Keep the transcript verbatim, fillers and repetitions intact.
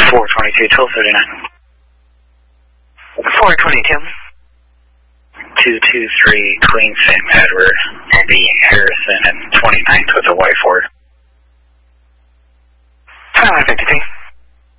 four twenty-two, twelve thirty-nine. four twenty-two. two two three Queen Saint Edward, will be Harrison and twenty-ninth with a Y Ford.